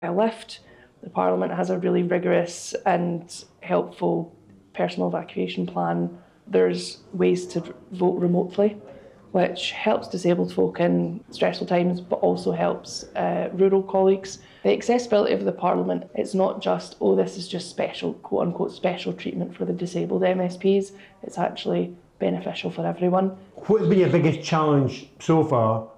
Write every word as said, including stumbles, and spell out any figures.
A lift. The Parliament has a really rigorous and helpful personal evacuation plan. There's ways to vote remotely, which helps disabled folk in stressful times, but also helps uh, rural colleagues. The accessibility of the Parliament, it's not just, oh, this is just special, quote unquote, special treatment for the disabled M S Ps. It's actually beneficial for everyone. What's been your biggest challenge so far